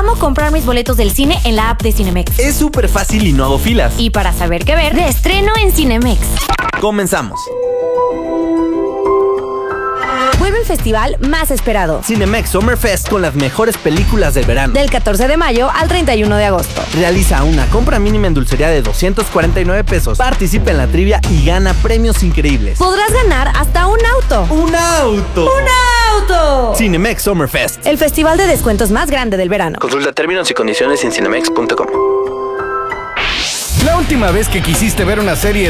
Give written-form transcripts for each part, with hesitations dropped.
Amo comprar mis boletos del cine en la app de Cinemex. Es súper fácil y no hago filas. Y para saber qué ver, de estreno en Cinemex. Comenzamos. Vuelve el festival más esperado. Cinemex Summer Fest con las mejores películas del verano. Del 14 de mayo al 31 de agosto. Realiza una compra mínima en dulcería de 249 pesos. Participa en la trivia y gana premios increíbles. Podrás ganar hasta un auto. ¡Un auto! ¡Un auto! Cinemex Summer Fest. El festival de descuentos más grande del verano. Consulta términos y condiciones en cinemex.com. La última vez que quisiste ver una serie,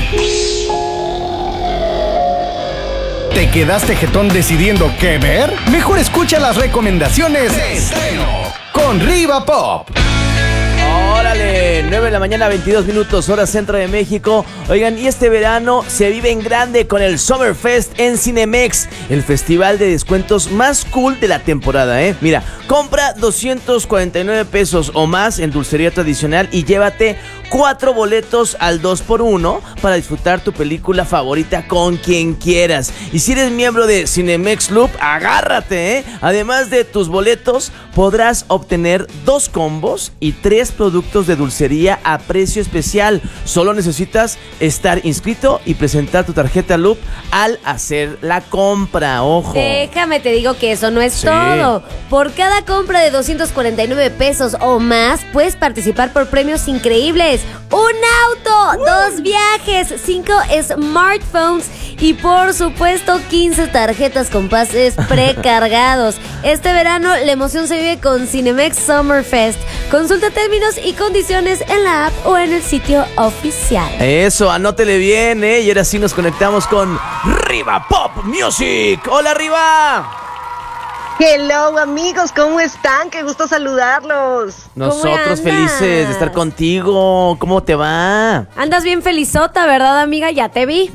¿te quedaste jetón decidiendo qué ver? Mejor escucha las recomendaciones de estreno con Riva Pop. ¡Órale! 9 de la mañana, 22 minutos, hora centro de México. Oigan, y este verano se vive en grande con el Summer Fest en Cinemex, el festival de descuentos más cool de la temporada, ¿eh? Mira, compra 249 pesos o más en dulcería tradicional y llévate 4 boletos al 2x1 para disfrutar tu película favorita con quien quieras. Y si eres miembro de Cinemex Loop, agárrate, ¿eh? Además de tus boletos, podrás obtener 2 combos y 3 productos de dulcería a precio especial. Solo necesitas estar inscrito y presentar tu tarjeta Loop al hacer la compra. ¡Ojo! Déjame te digo que eso no es todo. Por cada compra de 249 pesos o más, puedes participar por premios increíbles. ¡Un auto! 2 viajes, 5 smartphones y por supuesto 15 tarjetas con pases precargados. Este verano la emoción se vive con Cinemex Summer Fest. Consulta términos y condiciones en la app o en el sitio oficial. Eso, anótele bien, ¿eh? Y ahora sí nos conectamos con Riva Pop Music. ¡Hola, Riva! Hello amigos, ¿cómo están? Qué gusto saludarlos. Nosotros felices de estar contigo. ¿Cómo te va? Andas bien felizota, ¿verdad, amiga? Ya te vi.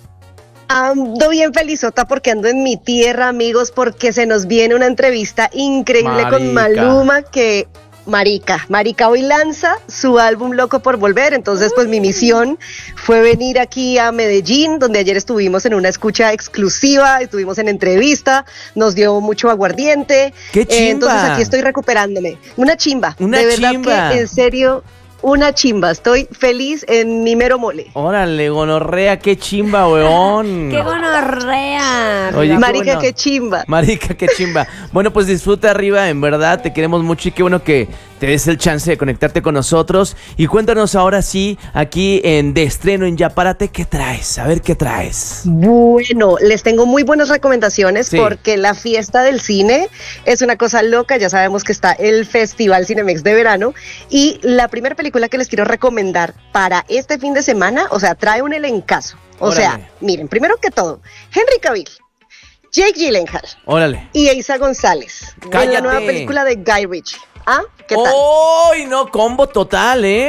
Ando bien felizota porque ando en mi tierra, amigos, porque se nos viene una entrevista increíble con Maluma que... Marica hoy lanza su álbum Loco por Volver, entonces pues mi misión fue venir aquí a Medellín, donde ayer estuvimos en una escucha exclusiva, estuvimos en entrevista, nos dio mucho aguardiente. ¡Qué chimba! Entonces aquí estoy recuperándome. Una chimba, de verdad que en serio... Una chimba, estoy feliz en mi mero mole. Órale, gonorrea, qué chimba, weón. ¡Qué gonorrea! Oye, marica, bueno. qué chimba. Marica, qué chimba. Bueno, pues disfruta arriba, en verdad, te queremos mucho y qué bueno que te des el chance de conectarte con nosotros. Y cuéntanos ahora sí, aquí en De Estreno en Ya Párate, ¿qué traes? A ver, ¿qué traes? Bueno, les tengo muy buenas recomendaciones porque la fiesta del cine es una cosa loca. Ya sabemos que está el Festival Cinemex de verano y la primera película que les quiero recomendar para este fin de semana, o sea, trae un elencazo. O sea, miren, primero que todo, Henry Cavill, Jake Gyllenhaal, y Eiza González. ¡Cállate! En la nueva película de Guy Ritchie. ¿Ah? ¿Qué tal? ¡Uy, no! Combo total, ¿eh?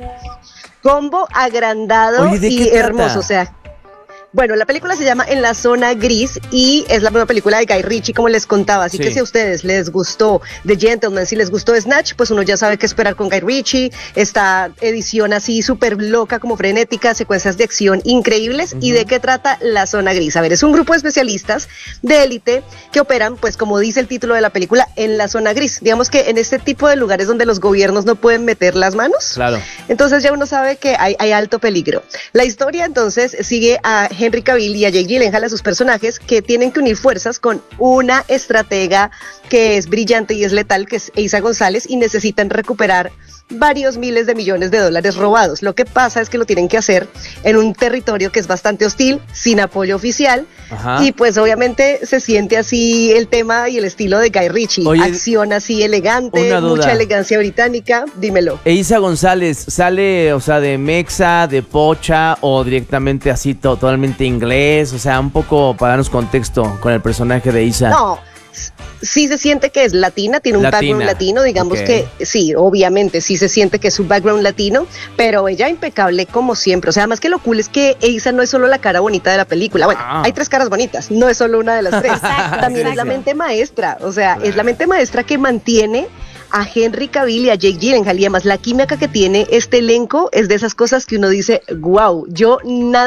Combo agrandado. Oye, ¿de y qué hermoso, trata? o sea... Bueno, la película se llama En la Zona Gris y es la nueva película de Guy Ritchie, como les contaba. Así que si a ustedes les gustó The Gentleman, si les gustó Snatch, pues uno ya sabe qué esperar con Guy Ritchie. Esta edición así súper loca, como frenética, secuencias de acción increíbles. ¿Y de qué trata La Zona Gris? A ver, es un grupo de especialistas de élite que operan, pues como dice el título de la película, en la zona gris. Digamos que en este tipo de lugares donde los gobiernos no pueden meter las manos. Claro. Entonces ya uno sabe que hay alto peligro. La historia entonces sigue a Henry Cavill y a Jake Gyllenhaal, a sus personajes, que tienen que unir fuerzas con una estratega que es brillante y es letal, que es Eiza González, y necesitan recuperar varios miles de millones de dólares robados. Lo que pasa es que lo tienen que hacer en un territorio que es bastante hostil, sin apoyo oficial. Ajá. Y pues obviamente se siente así el tema y el estilo de Guy Ritchie. Oye, acción así elegante, mucha elegancia británica. Dímelo. Eiza González, ¿sale, o sea, de mexa, de pocha o directamente así totalmente inglés? O sea, un poco para darnos contexto con el personaje de Eiza. No, sí se siente que es latina, tiene un background latino, digamos que sí, obviamente sí se siente que es un background latino, pero ella impecable como siempre. O sea, además que lo cool es que Eiza no es solo la cara bonita de la película. Bueno, hay 3 caras bonitas, no es solo una de las 3. También es la mente maestra, o sea, es la mente maestra que mantiene a Henry Cavill y a Jake Gyllenhaal, y además la química que tiene este elenco es de esas cosas que uno dice, wow, yo nada